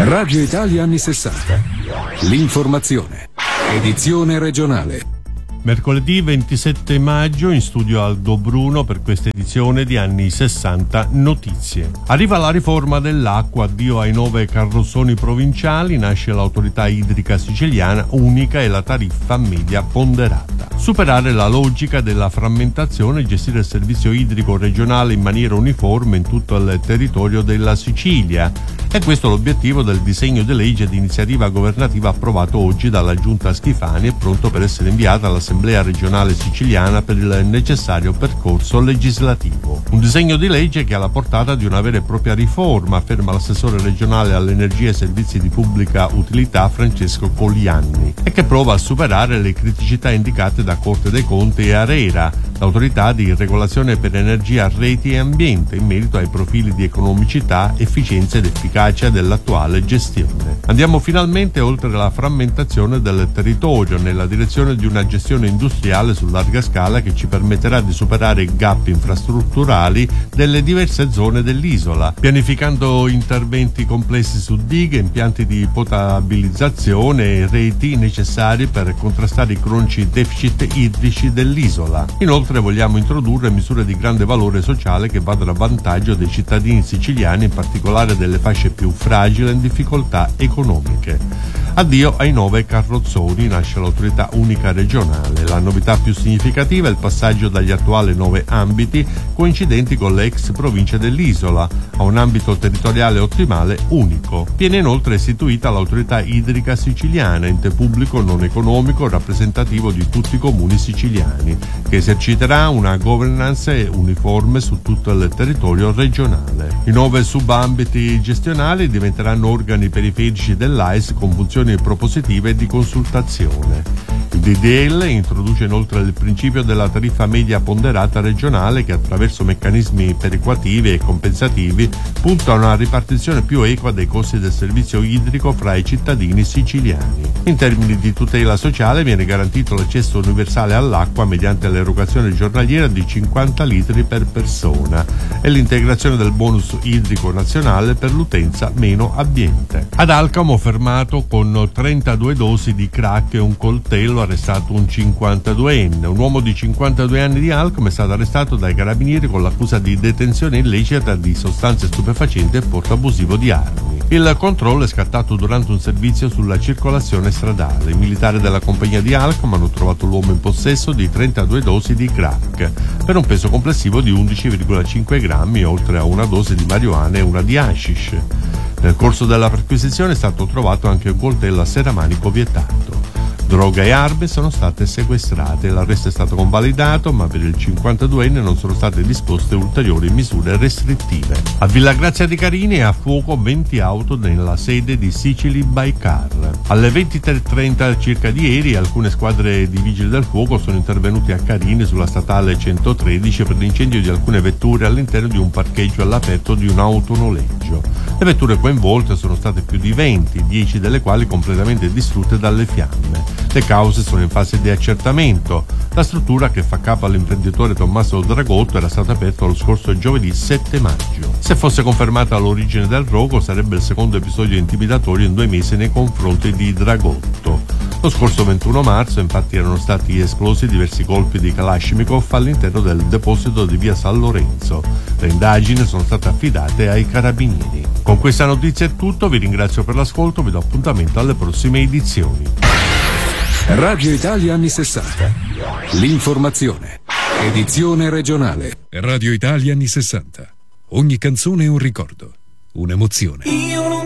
Radio Italia anni 60. L'informazione. Edizione regionale. Mercoledì 27 maggio in studio Aldo Bruno per questa edizione di Anni 60 Notizie. Arriva la riforma dell'acqua, addio ai 9 carrozzoni provinciali, nasce l'autorità idrica siciliana unica e la tariffa media ponderata. Superare la logica della frammentazione e gestire il servizio idrico regionale in maniera uniforme in tutto il territorio della Sicilia. E questo è l'obiettivo del disegno di legge di iniziativa governativa approvato oggi dalla Giunta Schifani e pronto per essere inviato all'Assemblea regionale siciliana per il necessario percorso legislativo. Un disegno di legge che ha la portata di una vera e propria riforma, afferma l'assessore regionale all'energia e servizi di pubblica utilità Francesco Coglianni, e che prova a superare le criticità indicate da Corte dei Conti e ARERA, l'autorità di regolazione per energia, reti e ambiente, in merito ai profili di economicità, efficienza ed efficacia dell'attuale gestione. Andiamo finalmente oltre la frammentazione del territorio nella direzione di una gestione industriale su larga scala che ci permetterà di superare i gap infrastrutturali delle diverse zone dell'isola, pianificando interventi complessi su dighe, impianti di potabilizzazione e reti necessari per contrastare i cronici deficit idrici dell'isola. Inoltre vogliamo introdurre misure di grande valore sociale che vadano a vantaggio dei cittadini siciliani, in particolare delle fasce più fragili e in difficoltà economiche. Addio ai 9 carrozzoni, nasce l'autorità unica regionale. La novità più significativa è il passaggio dagli attuali 9 ambiti coincidenti con le ex province dell'isola a un ambito territoriale ottimale unico. Viene inoltre istituita l'autorità idrica siciliana, ente pubblico non economico rappresentativo di tutti i comuni siciliani, che eserciterà una governance uniforme su tutto il territorio regionale. I 9 subambiti gestionali diventeranno organi periferici dell'AIS con funzioni propositive e di consultazione. Il DDL introduce inoltre il principio della tariffa media ponderata regionale che, attraverso meccanismi perequativi e compensativi, punta a una ripartizione più equa dei costi del servizio idrico fra i cittadini siciliani. In termini di tutela sociale viene garantito l'accesso universale all'acqua mediante l'erogazione giornaliera di 50 litri per persona e l'integrazione del bonus idrico nazionale per l'utenza meno abbiente. Ad Alcamo fermato con 32 dosi di crack e un coltello, arrestato un 52enne. Un uomo di 52 anni di Alcamo è stato arrestato dai carabinieri con l'accusa di detenzione illecita di sostanze stupefacenti e porto abusivo di armi. Il controllo è scattato durante un servizio sulla circolazione stradale. I militari della compagnia di Alcamo hanno trovato l'uomo in possesso di 32 dosi di crack per un peso complessivo di 11,5 grammi, oltre a una dose di marijuana e una di hashish. Nel corso della perquisizione è stato trovato anche un coltello a serramanico vietato. Droga e armi sono state sequestrate. L'arresto è stato convalidato, ma per il 52enne non sono state disposte ulteriori misure restrittive. A Villa Grazia di Carini è a fuoco 20 auto nella sede di Sicily by Car. Alle 23:30 circa di ieri alcune squadre di vigili del fuoco sono intervenuti a Carini sulla statale 113 per l'incendio di alcune vetture all'interno di un parcheggio all'aperto di un autonoleggio. Le vetture coinvolte sono state più di 20, 10 delle quali completamente distrutte dalle fiamme. Le cause sono in fase di accertamento. La struttura, che fa capo all'imprenditore Tommaso Dragotto, era stata aperta lo scorso giovedì 7 maggio. Se fosse confermata l'origine del rogo, sarebbe il secondo episodio intimidatorio in 2 mesi nei confronti di Dragotto. Lo scorso 21 marzo, infatti, erano stati esplosi diversi colpi di Kalashnikov all'interno del deposito di via San Lorenzo. Le indagini sono state affidate ai carabinieri. Con questa notizia è tutto, vi ringrazio per l'ascolto, vi do appuntamento alle prossime edizioni. Radio Italia anni 60. L'informazione. Edizione regionale. Radio Italia anni 60. Ogni canzone è un ricordo, un'emozione.